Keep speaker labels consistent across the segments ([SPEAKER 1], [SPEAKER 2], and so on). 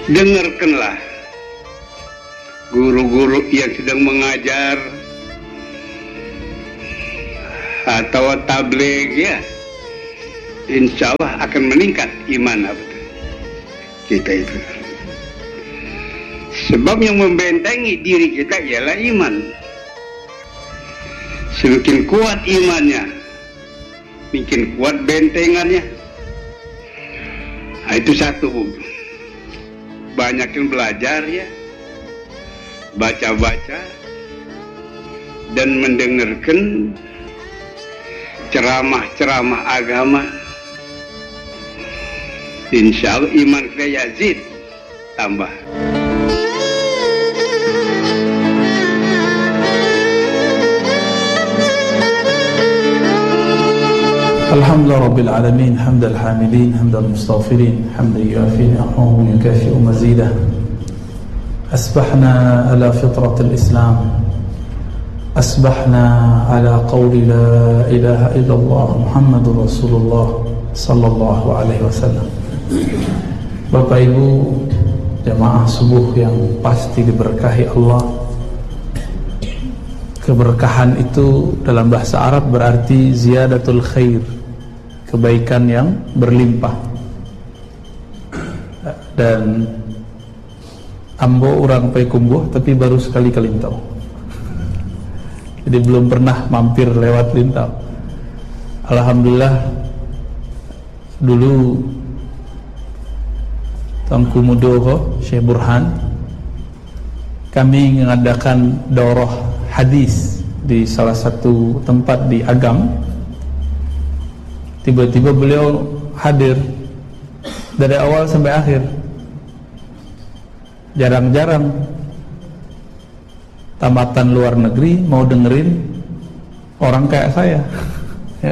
[SPEAKER 1] dengarkanlah guru-guru yang sedang mengajar atau tabligh, ya, insya Allah akan meningkat iman kita itu. Sebab yang membentengi diri kita ialah iman. Semakin kuat imannya, makin kuat bentengannya. Nah, itu satu. Banyakin belajar, ya, baca-baca dan mendengarkan ceramah-ceramah agama. Insya Allah iman kita yazid, tambah.
[SPEAKER 2] Alhamdulillah Rabbil Alamin, hamdal hamidin, hamdal mustaghfirin, hamdan yuafi ni'amahu wa yukafi'u mazidah. Asbahna ala fitratil Islam, asbahna ala qawli la ilaha illallah Muhammadur Rasulullah sallallahu alaihi wasallam. Bapak Ibu jamaah subuh yang pasti diberkahi Allah. Keberkahan itu dalam bahasa Arab berarti ziyadatul khair, kebaikan yang berlimpah. Dan ambo orang Payakumbuh tapi baru sekali ke Lintau, jadi belum pernah mampir lewat Lintau. Alhamdulillah, dulu Tangku Mudoho Syekh Burhan kami mengadakan daurah hadis di salah satu tempat di Agam. Tiba-tiba beliau hadir dari awal sampai akhir. Jarang-jarang tamatan luar negeri mau dengerin orang kayak saya, ya.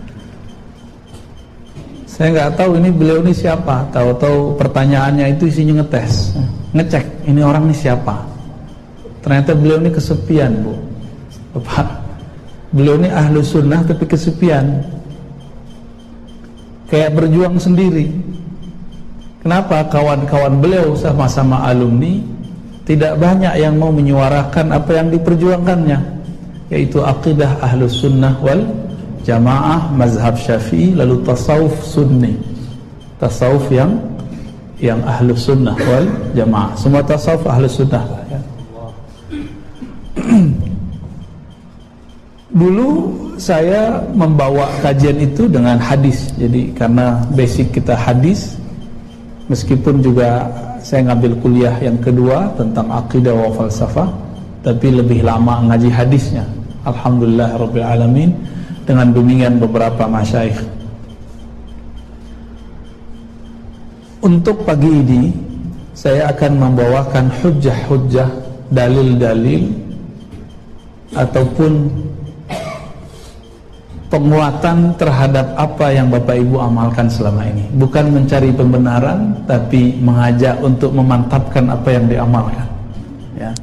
[SPEAKER 2] Saya nggak tahu ini beliau ini siapa. Tahu-tahu pertanyaannya itu isinya ngetes, ngecek ini orang ini siapa. Ternyata beliau ini kesepian, Bu. Bapak, beliau ini ahlu sunnah tapi kesepian, kayak berjuang sendiri. Kenapa? Kawan-kawan beliau sama-sama alumni tidak banyak yang mau menyuarakan apa yang diperjuangkannya, yaitu akidah ahlus sunnah wal jamaah, mazhab syafi'i, lalu tasawuf sunni, tasawuf yang ahlus sunnah wal jamaah. Semua tasawuf ahlus sunnah, ya. Dulu saya membawa kajian itu dengan hadis. Jadi karena basic kita hadis, meskipun juga saya ngambil kuliah yang kedua tentang akidah wa falsafah, tapi lebih lama ngaji hadisnya. Alhamdulillah Rabbil Alamin, dengan bimbingan beberapa masyayikh. Untuk pagi ini saya akan membawakan hujjah-hujjah, dalil-dalil ataupun penguatan terhadap apa yang Bapak Ibu amalkan selama ini. Bukan mencari pembenaran, tapi mengajak untuk memantapkan apa yang diamalkan, ya.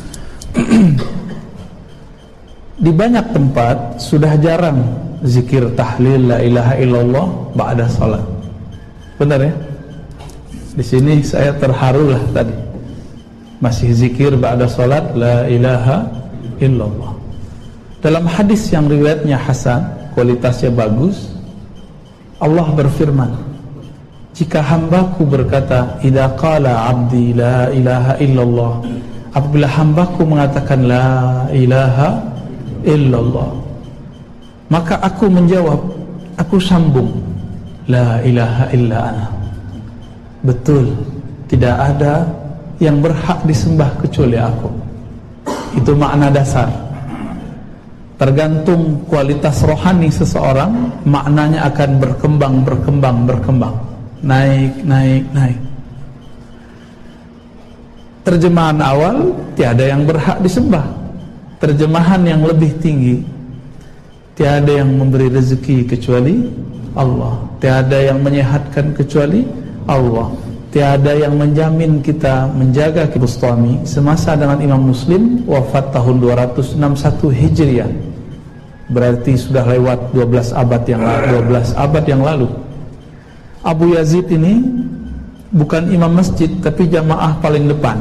[SPEAKER 2] Di banyak tempat sudah jarang zikir tahlil la ilaha illallah ba'da salat. Benar, ya? Di sini saya terharu lah tadi. Masih zikir ba'da salat la ilaha illallah. Dalam hadis yang riwayatnya hasan, kualitasnya bagus, Allah berfirman, jika hambaku berkata idza qala abdi la ilaha illallah, apabila hambaku mengatakan la ilaha illallah, maka aku menjawab, aku sambung, la ilaha illa ana, betul, tidak ada yang berhak disembah kecuali aku. Itu makna dasar. Tergantung kualitas rohani seseorang, maknanya akan berkembang, naik. Terjemahan awal, tiada yang berhak disembah. Terjemahan yang lebih tinggi, tiada yang memberi rezeki kecuali Allah, tiada yang menyehatkan kecuali Allah, tiada yang menjamin kita menjaga Bustami semasa dengan Imam Muslim wafat tahun 261 Hijriah. Berarti sudah lewat 12 abad yang lalu. Abu Yazid ini bukan imam masjid tapi jamaah paling depan.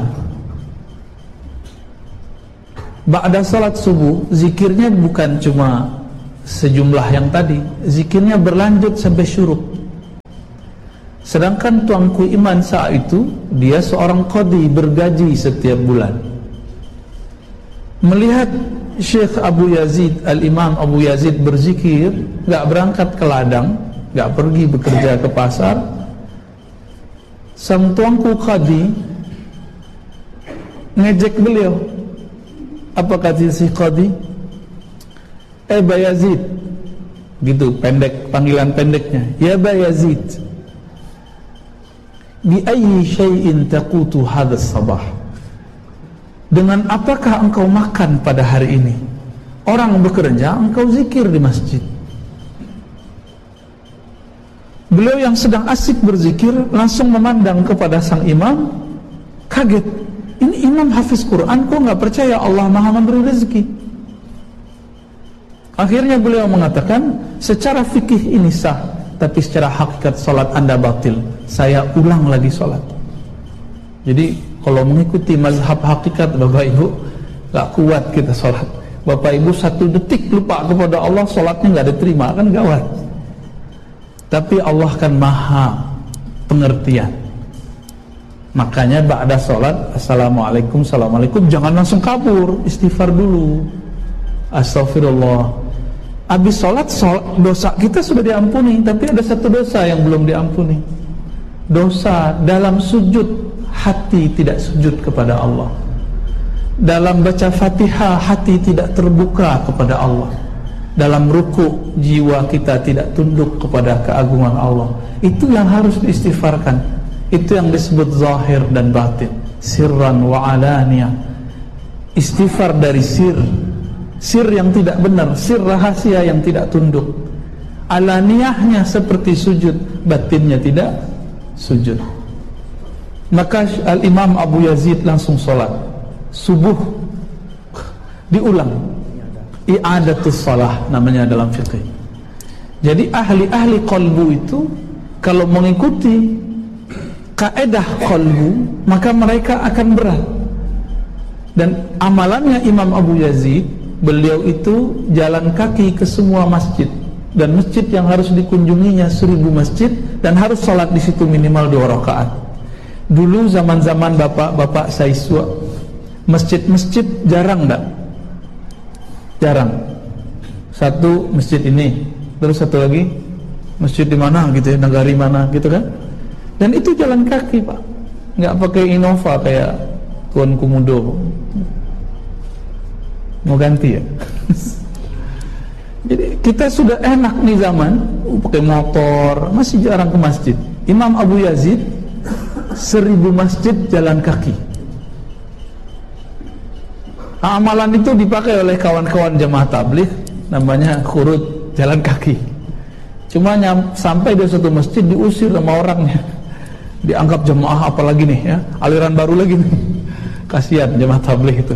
[SPEAKER 2] Ba'da salat subuh zikirnya bukan cuma sejumlah yang tadi, zikirnya berlanjut sampai syuruk. Sedangkan tuanku Iman saat itu dia seorang qadhi bergaji setiap bulan. Melihat Syekh Abu Yazid, Al-Imam Abu Yazid berzikir, gak berangkat ke ladang, gak pergi bekerja ke pasar, sang tuanku qadhi ngejek beliau. Apa kata si qadhi? Ba Yazid, gitu pendek, panggilan pendeknya, ya Ba Yazid, bi ayyi syai'in taqutu hadha sabah, dengan apakah engkau makan pada hari ini? Orang bekerja, engkau zikir di masjid. Beliau yang sedang asik berzikir langsung memandang kepada sang imam, kaget. Ini imam hafiz Quran, kok gak percaya Allah maha memberi rezeki? Akhirnya beliau mengatakan, secara fikih ini sah, tapi secara hakikat salat anda batil. Saya ulang lagi salat. Jadi kalau mengikuti mazhab hakikat Bapak Ibu, gak kuat kita salat. Bapak Ibu 1 detik lupa kepada Allah, salatnya gak diterima, kan gawat. Tapi Allah kan maha pengertian. Makanya ba'da salat, assalamualaikum, assalamualaikum, jangan langsung kabur, istighfar dulu, astagfirullah. Habis sholat, dosa kita sudah diampuni, tapi ada satu dosa yang belum diampuni. Dosa dalam sujud, hati tidak sujud kepada Allah. Dalam baca Fatihah, hati tidak terbuka kepada Allah. Dalam ruku, jiwa kita tidak tunduk kepada keagungan Allah. Itu yang harus diistighfarkan. Itu yang disebut zahir dan batin, sirran wa alaniyah. Istighfar dari sir yang tidak benar, sir rahasia yang tidak tunduk. Alaniyahnya seperti sujud, batinnya tidak sujud. Maka Al-Imam Abu Yazid langsung sholat subuh, diulang, i'adatus salah namanya dalam fikih. Jadi ahli-ahli qalbu itu kalau mengikuti kaedah qalbu, maka mereka akan berat. Dan amalannya Imam Abu Yazid, beliau itu jalan kaki ke semua masjid, dan masjid yang harus dikunjunginya 1000 masjid, dan harus sholat di situ minimal 2 rakaat. Dulu zaman-zaman bapak-bapak Saiswa, masjid-masjid jarang enggak? Jarang. Satu masjid ini, terus satu lagi masjid di mana gitu ya, negari mana gitu kan? Dan itu jalan kaki Pak, nggak pakai Innova kayak Tuan Komodo. Mau ganti ya? Jadi kita sudah enak nih zaman, pakai motor, masih jarang ke masjid. Imam Abu Yazid 1000 masjid jalan kaki. Amalan itu dipakai oleh kawan-kawan jamaah tabligh, namanya khurud, jalan kaki. Cuma sampai di satu masjid diusir sama orangnya, dianggap jemaah apalagi nih ya, aliran baru lagi nih. Kasihan jemaah tabligh itu.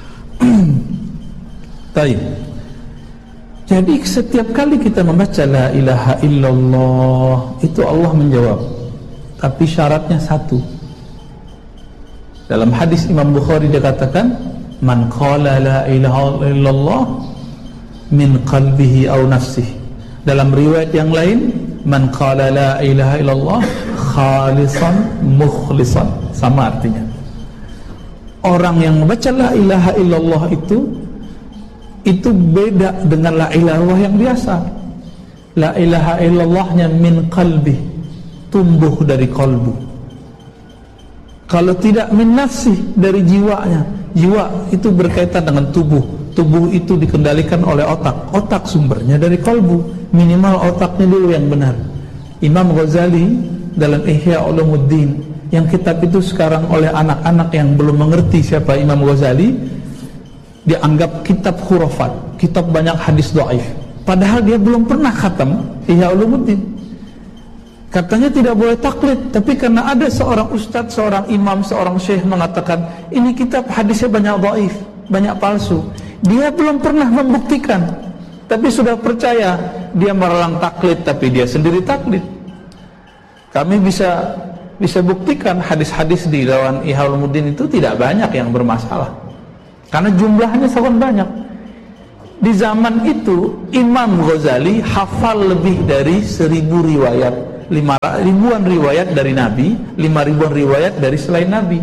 [SPEAKER 2] Baik. Jadi setiap kali kita membaca la ilaha illallah, itu Allah menjawab. Tapi syaratnya satu. Dalam hadis Imam Bukhari dia katakan, man qala la ilaha illallah min qalbihi aw nafsihi. Dalam riwayat yang lain, man qala la ilaha illallah khalisan mukhlisan, sama artinya. Orang yang membaca la ilaha illallah itu beda dengan la ilaha illallah yang biasa. La ilaha illallahnya min qalbi, tumbuh dari kalbu. Kalau tidak min nafsi, dari jiwanya. Jiwa itu berkaitan dengan tubuh. Tubuh itu dikendalikan oleh otak. Otak sumbernya dari kalbu. Minimal otaknya dulu yang benar. Imam Ghazali dalam Ihya Ulumuddin, yang kitab itu sekarang oleh anak-anak yang belum mengerti siapa Imam Ghazali, dianggap kitab khurafat, kitab banyak hadis dhaif. Padahal dia belum pernah khatam Ihya Ulumuddin. Katanya tidak boleh taklid, tapi karena ada seorang ustadz, seorang imam, seorang syekh mengatakan ini kitab hadisnya banyak dhaif, banyak palsu. Dia belum pernah membuktikan, tapi sudah percaya. Dia meralang taklid, tapi dia sendiri taklid. Kami bisa bisa buktikan hadis-hadis di lawan Ihya Ulumuddin itu tidak banyak yang bermasalah, karena jumlahnya sangat banyak. Di zaman itu Imam Ghazali hafal lebih dari 1000 riwayat, 5.000-an riwayat dari Nabi, 5.000-an riwayat dari selain Nabi.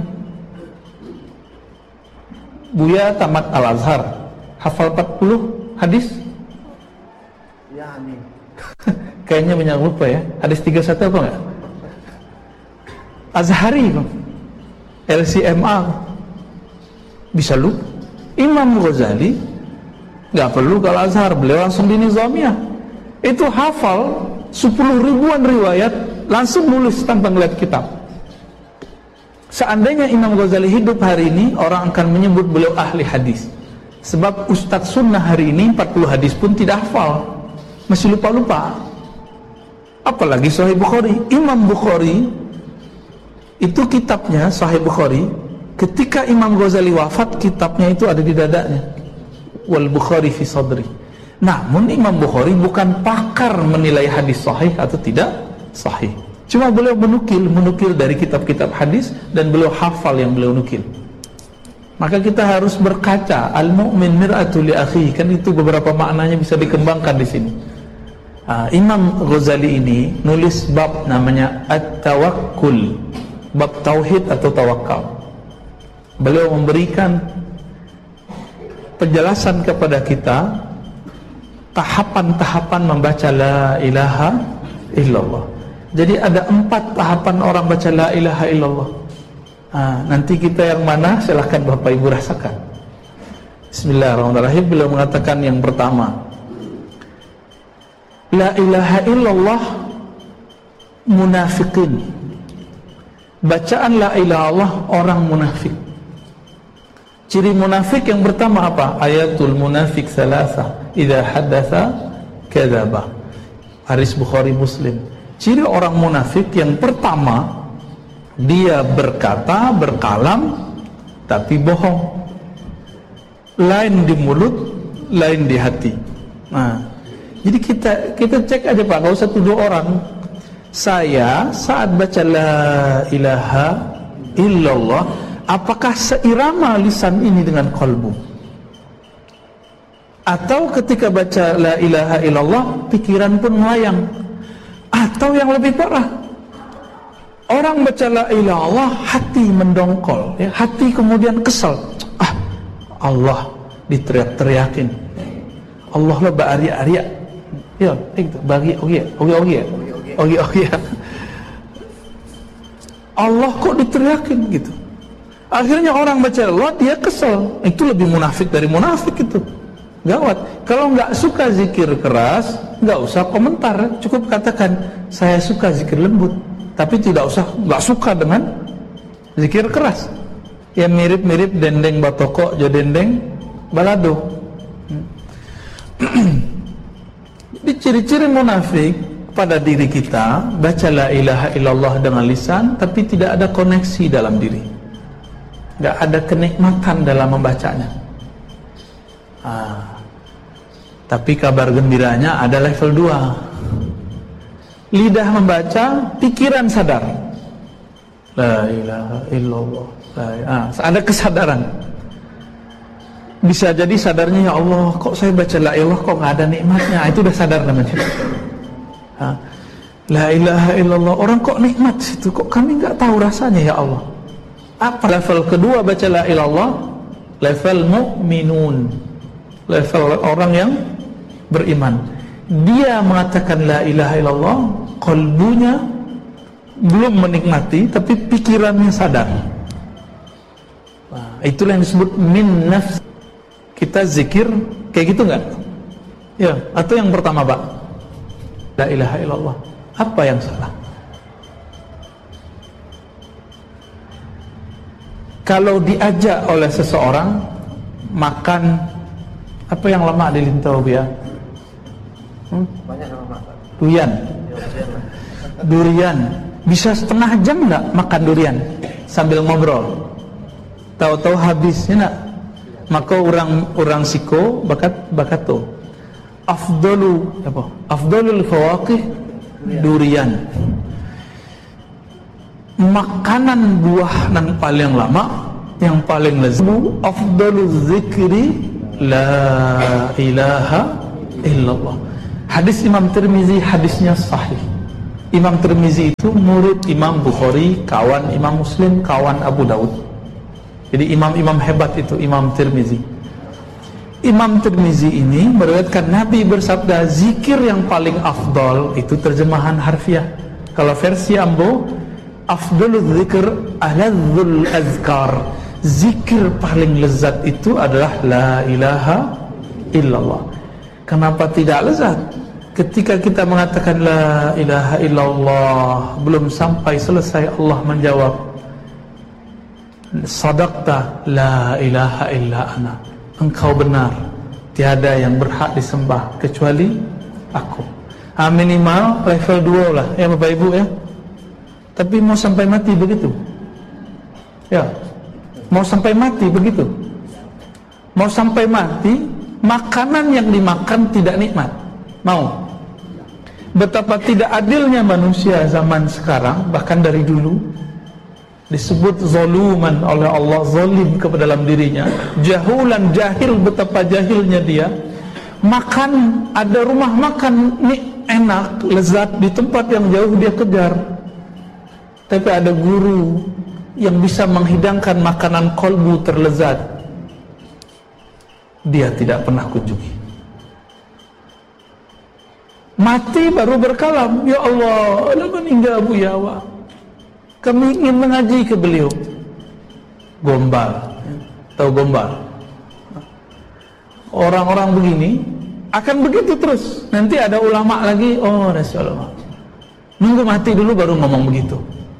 [SPEAKER 2] Buya tamat Al-Azhar, hafal 40 hadis?
[SPEAKER 3] Ya, amin.
[SPEAKER 2] Kayaknya banyak lupa ya. Hadis 31 apa enggak? Azhari kok, LCMA bisa lupa. Imam Ghazali nggak perlu ke Al-Azhar, beliau langsung di Nizamiyah. Itu hafal 10.000-an riwayat, langsung nulis tanpa ngeliat kitab. Seandainya Imam Ghazali hidup hari ini, orang akan menyebut beliau ahli hadis. Sebab Ustadz Sunnah hari ini 40 hadis pun tidak hafal, masih lupa-lupa. Apalagi Sahih Bukhari. Imam Bukhari itu kitabnya Sahih Bukhari, ketika Imam Ghazali wafat, kitabnya itu ada di dadanya. Wal Bukhari fi sadri. Namun Imam Bukhari bukan pakar menilai hadis sahih atau tidak sahih. Cuma beliau menukil dari kitab-kitab hadis, dan beliau hafal yang beliau nukil. Maka kita harus berkaca. Al-mu'min mir'atul li akhi, kan itu beberapa maknanya bisa dikembangkan di sini. Imam Ghazali ini nulis bab namanya At-Tawakkul, bab tauhid atau tawakal. Beliau memberikan penjelasan kepada kita tahapan-tahapan membaca la ilaha illallah. Jadi ada 4 tahapan orang baca la ilaha illallah. Nanti kita yang mana silahkan Bapak Ibu rasakan. Bismillahirrahmanirrahim. Beliau mengatakan yang pertama, la ilaha illallah munafiqin. Bacaan la ilaha illallah orang munafik. Ciri munafik yang pertama apa? Ayatul munafik salasa, idza haddatsa kadzaba. Hadis Bukhari Muslim. Ciri orang munafik yang pertama, dia berkata, berkalam, tapi bohong. Lain di mulut, lain di hati. Jadi kita cek aja Pak, gak usah tuduh orang. Saya saat baca la ilaha illallah, apakah seirama lisan ini dengan qalbu? Atau ketika baca la ilaha illallah, pikiran pun melayang? Atau yang lebih parah, orang baca la ilaha illallah, hati mendongkol, ya, hati kemudian kesal. Allah diteriak-teriakin, Allah lah ba'ari-ari. Ya, itu bagi oke. Allah kok diteriakin gitu. Akhirnya orang baca Allah, dia kesel. Itu lebih munafik dari munafik itu. Gawat. Kalau nggak suka zikir keras, nggak usah komentar, cukup katakan saya suka zikir lembut, tapi tidak usah nggak suka dengan zikir keras. Ya mirip-mirip dendeng batoko jo dendeng balado. Jadi ciri-ciri munafik pada diri kita, baca la ilaha illallah dengan lisan, tapi tidak ada koneksi dalam diri, nggak ada kenikmatan dalam membacanya. Tapi kabar gembiranya ada level 2. Lidah membaca, pikiran sadar. La ilaha illallah. Ada kesadaran. Bisa jadi sadarnya, ya Allah, kok saya baca la ilah kok nggak ada nikmatnya. Itu udah sadar namanya. La ilaha illallah, orang kok nikmat situ, kok kami nggak tahu rasanya ya Allah. Apa level kedua baca la ilallah? Level mu'minun, level orang yang beriman. Dia mengatakan la ilaha illallah, qalbunya belum menikmati, tapi pikirannya sadar. Itulah yang disebut min nafs. Kita zikir kayak gitu nggak? Ya, atau yang pertama Pak, la ilaha illallah. Apa yang salah? Kalau diajak oleh seseorang makan apa yang lemak di lintau ya?
[SPEAKER 3] Banyak lemak.
[SPEAKER 2] Durian. Bisa setengah jam nggak makan durian sambil ngobrol? Tahu-tahu habis, ya nak? Maka orang siko bakat tuh. Afdalul fawaqih durian. makanan buah yang paling lama, yang paling lezat, afdaluz zikri la ilaha illallah. Hadis Imam Tirmizi, hadisnya sahih. Imam Tirmizi itu murid Imam Bukhari, kawan Imam Muslim, kawan Abu Daud. Jadi imam-imam hebat itu Imam Tirmizi. Imam Tirmizi ini meriwayatkan Nabi bersabda, zikir yang paling afdal itu terjemahan harfiah. Kalau versi Ambo, afdalul zikr aladzul azkar. Zikir paling lezat itu adalah la ilaha illallah. Kenapa tidak lezat? Ketika kita mengatakan la ilaha illallah, belum sampai selesai Allah menjawab, sadaqta la ilaha illa ana. Engkau benar, tiada yang berhak disembah kecuali aku. Minimal level 2 lah ya Bapak Ibu ya. Tapi mau sampai mati begitu? Ya, mau sampai mati begitu? Mau sampai mati, makanan yang dimakan tidak nikmat. Mau? Betapa tidak adilnya manusia zaman sekarang, bahkan dari dulu, disebut zaluman oleh Allah, zalim kepada dalam dirinya, jahulan, jahil, betapa jahilnya dia. Makan, ada rumah makan enak, lezat, di tempat yang jauh dia kejar. Tapi ada guru yang bisa menghidangkan makanan kolbu terlezat, dia tidak pernah kunjungi. Mati baru berkalam, ya Allah, lama meninggal Buya Awak, kami ingin mengaji ke beliau. Gombal, tahu gombal? Orang-orang begini akan begitu terus. Nanti ada ulama lagi, oh Rasulullah, nunggu mati dulu baru ngomong begitu.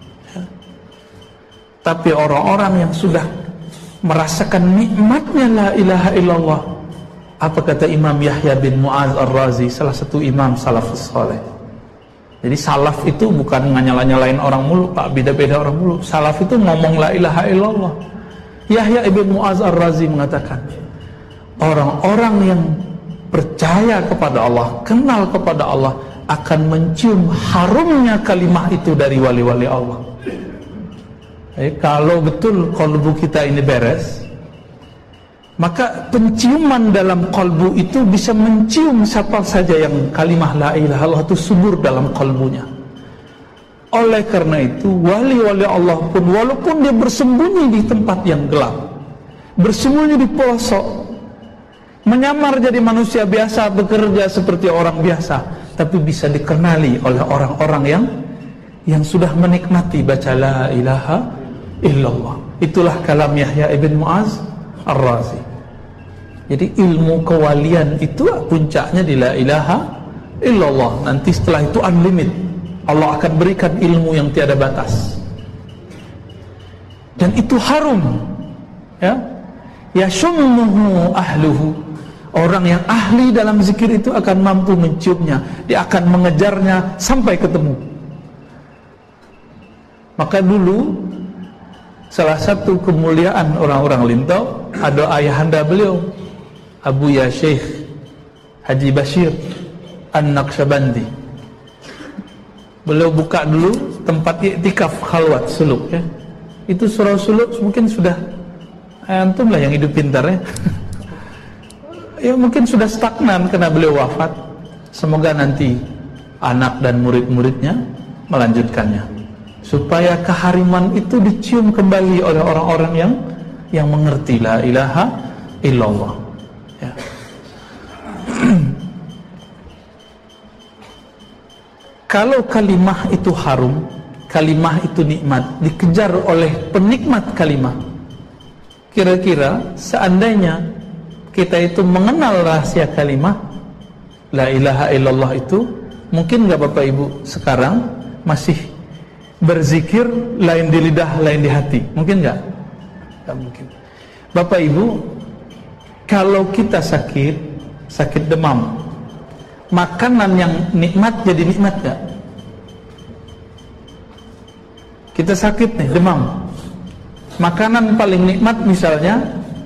[SPEAKER 2] Tapi orang-orang yang sudah merasakan nikmatnya la ilaha illallah, apa kata Imam Yahya bin Mu'az Ar-Razi, salah satu imam salafus saleh. Jadi salaf itu bukan nyala-nyalain orang mulu, Pak, beda-beda orang mulu. Salaf itu ngomong la ilaha illallah. Yahya bin Mu'az Ar-Razi mengatakan, orang-orang yang percaya kepada Allah, kenal kepada Allah, akan mencium harumnya kalimah itu dari wali-wali Allah. Kalau betul kalbu kita ini beres, maka penciuman dalam kalbu itu bisa mencium siapa saja yang kalimah la ilaha illallah itu subur dalam kalbunya. Oleh karena itu, wali-wali Allah pun, walaupun dia bersembunyi di tempat yang gelap, bersembunyi di pelosok, menyamar jadi manusia biasa, bekerja seperti orang biasa, tapi bisa dikenali oleh orang-orang yang sudah menikmati baca la ilaha illallah. Itulah kalam Yahya ibn Mu'az Ar-Razi. Jadi ilmu kewalian itu puncaknya di la ilaha illallah. Nanti setelah itu unlimited, Allah akan berikan ilmu yang tiada batas, dan itu harum, ya, yashummuhu ahluhu. Orang yang ahli dalam zikir itu akan mampu menciumnya, dia akan mengejarnya sampai ketemu. Maka dulu salah satu kemuliaan orang-orang Lintau, ada ayahanda beliau, Abu Ya Syekh Haji Bashir An-Naqsyabandi. Beliau buka dulu tempat iktikaf khalwat suluk, ya. Itu surau suluk mungkin sudah, antum lah yang hidup pintar, ya. Ya mungkin sudah stagnan karena beliau wafat. Semoga nanti anak dan murid-muridnya melanjutkannya, supaya kehariman itu dicium kembali oleh orang-orang yang mengerti la ilaha illallah, ya. Kalau kalimah itu harum, kalimah itu nikmat, dikejar oleh penikmat kalimah, kira-kira seandainya kita itu mengenal rahasia kalimah la ilaha illallah itu, mungkin gak Bapak Ibu sekarang masih berzikir lain di lidah lain di hati? Mungkin gak? Gak mungkin. Bapak Ibu, kalau kita sakit demam, makanan yang nikmat jadi nikmat gak? Kita sakit nih, demam, makanan paling nikmat misalnya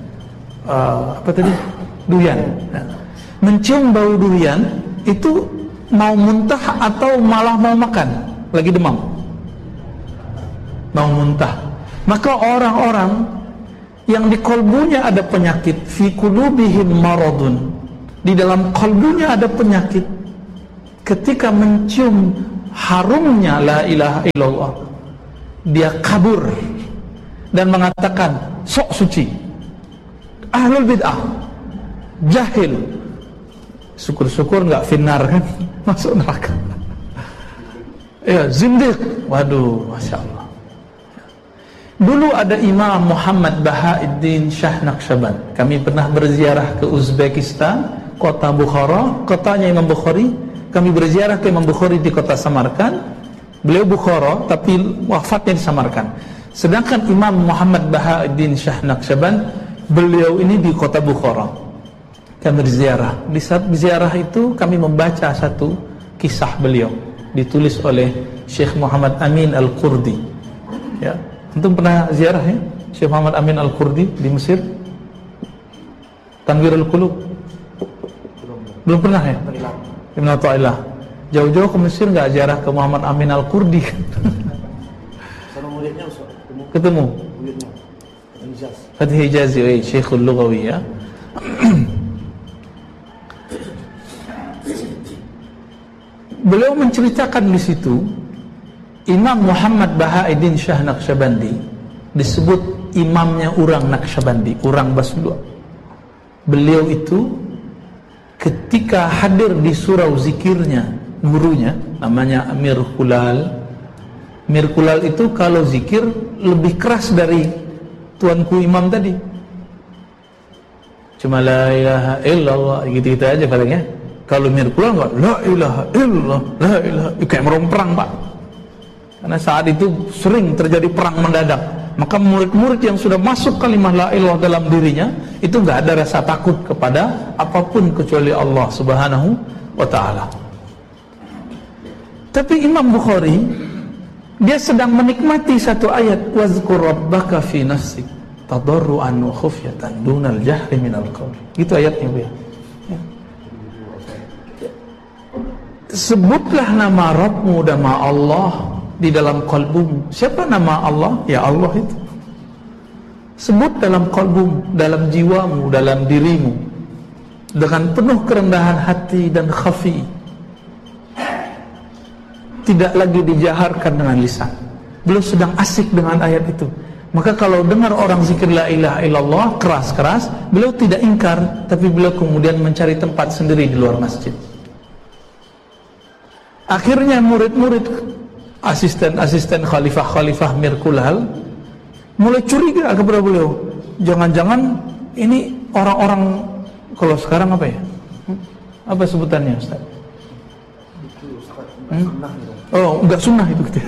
[SPEAKER 2] durian. Nah, mencium bau durian itu mau muntah atau malah mau makan lagi demam? mau muntah. Maka orang-orang yang di kolbunya ada penyakit, fi qulubihim maradun, di dalam kolbunya ada penyakit, ketika mencium harumnya la ilaha illallah, dia kabur dan mengatakan sok suci, ahlul bid'ah, jahil. Syukur-syukur nggak finnar kan, masuk neraka. Ya, zindiq. Waduh, masya Allah. Dulu ada Imam Muhammad Bahauddin Shah Naqsyaband. Kami pernah berziarah ke Uzbekistan, kota Bukhara, kotanya Imam Bukhari. Kami berziarah ke Imam Bukhari di kota Samarkand. Beliau Bukhara, tapi wafatnya di Samarkand. Sedangkan Imam Muhammad Bahauddin Shah Naqsyaband, beliau ini di kota Bukhara. Kami berziarah. Di saat berziarah itu kami membaca satu kisah beliau, ditulis oleh Syekh Muhammad Amin Al-Qurdi. Ya, antum pernah ziarah ya? Syekh Muhammad Amin Al-Qurdi di Mesir? Tanwir Al-Qulub? Belum pernah ya? Ibn Athaillah. Jauh-jauh ke Mesir nggak ziarah ke Muhammad Amin Al-Qurdi?
[SPEAKER 3] Sama muridnya
[SPEAKER 2] ketemu?
[SPEAKER 3] Muridnya
[SPEAKER 2] Fatih Hijazi, Syekhul Lughawi ya. Beliau menceritakan di situ, Imam Muhammad Bahauddin Shah Naqsyabandi disebut imamnya orang Naqsyabandi, orang Basudua. Beliau itu ketika hadir di surau zikirnya gurunya, namanya Amir Kulal. Amir Kulal itu kalau zikir lebih keras dari tuanku imam tadi. Cuma la ilaha illallah gitu-gitu aja palingnya. Kalau Amir Kulal enggak, la ilaha illallah, la ilaha, kayak merong perang, Pak. Karena saat itu sering terjadi perang mendadak. Maka murid-murid yang sudah masuk kalimah la ilallah dalam dirinya, itu enggak ada rasa takut kepada apapun kecuali Allah Subhanahu wa ta'ala. Tapi Imam Bukhari, dia sedang menikmati satu ayat, wazkur rabbaka fi nafsik tadarruan wa khufyatan dunal jahri minal qawl. Itu ayatnya, Bu. Sebutlah nama Rabbmu, nama Allah di dalam kalbumu. Siapa nama Allah? Ya Allah itu. Sebut dalam kalbumu, dalam jiwamu, dalam dirimu, dengan penuh kerendahan hati dan khafi. Tidak lagi dijaharkan dengan lisan. Beliau sedang asik dengan ayat itu. Maka kalau dengar orang zikir la ilaha illallah keras-keras, beliau tidak ingkar, tapi beliau kemudian mencari tempat sendiri di luar masjid. Akhirnya murid-murid, asisten-asisten khalifah-khalifah Mir Kulal mulai curiga kepada beliau. Jangan-jangan ini orang-orang, kalau sekarang apa ya? Apa sebutannya, Ustaz? Oh, enggak sunnah itu gitu.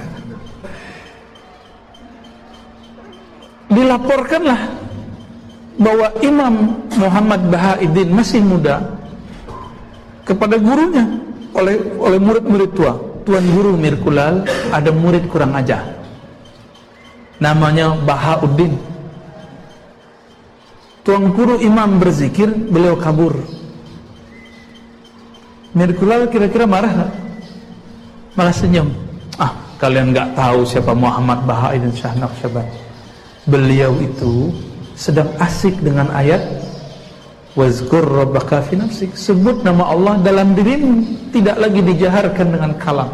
[SPEAKER 2] Dilaporkanlah bahwa Imam Muhammad Bahauddin masih muda kepada gurunya oleh murid-murid tua. Tuan guru Mir Kulal ada murid kurang ajar, namanya Bahauddin. Tuan guru imam berzikir, beliau kabur. Mir Kulal kira-kira marah gak? Malah senyum. Kalian gak tahu siapa Muhammad Bahauddin Shah Naqsyaband. Beliau itu sedang asik dengan ayat wazkur rabbaka fi nafsik. Sebut nama Allah dalam dirimu, tidak lagi dijaharkan dengan kalam.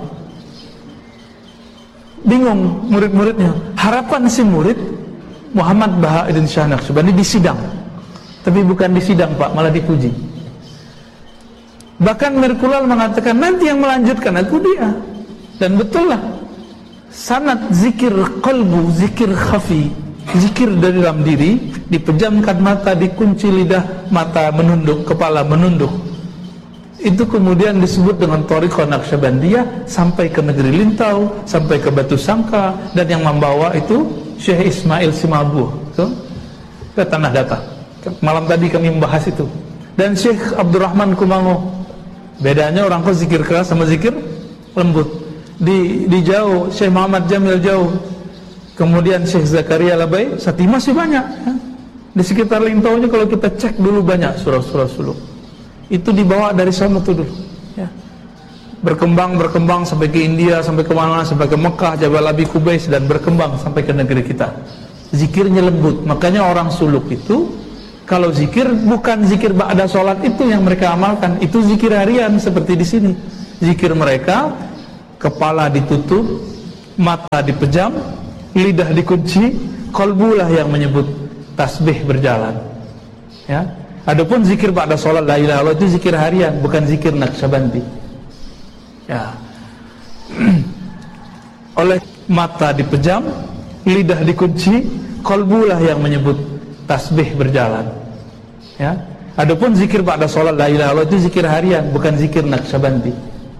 [SPEAKER 2] Bingung murid-muridnya. Harapan si murid Muhammad Bahauddin Shah Naqsyabandi disidang. Tapi bukan disidang, Pak, malah dipuji. Bahkan Mir Kulal mengatakan nanti yang melanjutkan aku dia. Dan betul lah, sanad zikir qalbu, zikir khafi, zikir dari dalam diri, dipejamkan mata, dikunci lidah, mata menunduk, kepala menunduk. Itu kemudian disebut dengan Thariqah Naqsyabandiyah sampai ke negeri Lintau, sampai ke Batu Sangka, dan yang membawa itu Syekh Ismail Simabuh ke Tanah Datar. Malam tadi kami membahas itu. Dan Syekh Abdurrahman Kumango. Bedanya orang kok zikir keras sama zikir lembut. Di Jauh Syekh Muhammad Jamil Jauh, kemudian Syekh Zakaria Labai, Sati masih banyak ya. Di sekitar Lintaunya kalau kita cek dulu banyak surah-surah suluk. Itu dibawa dari sana tuh dulu ya. berkembang sampai ke India, sampai ke mana, sampai ke Mekah, Jabal Abi Qubais, dan berkembang sampai ke negeri kita. Zikirnya lembut. Makanya orang suluk itu kalau zikir bukan zikir ba'da sholat itu yang mereka amalkan, itu zikir harian seperti di sini. Zikir mereka, kepala ditutup, mata dipejam, lidah dikunci, qalbulah yang menyebut, tasbih berjalan. Ya. Adapun zikir ba'da sholat la ilaha illallah itu zikir harian, bukan zikir Naqsyabandi. Ya. Oleh mata dipejam, lidah dikunci, qalbulah yang menyebut, tasbih berjalan. Ya. Adapun zikir ba'da sholat la ilaha illallah itu zikir harian, bukan zikir Naqsyabandi.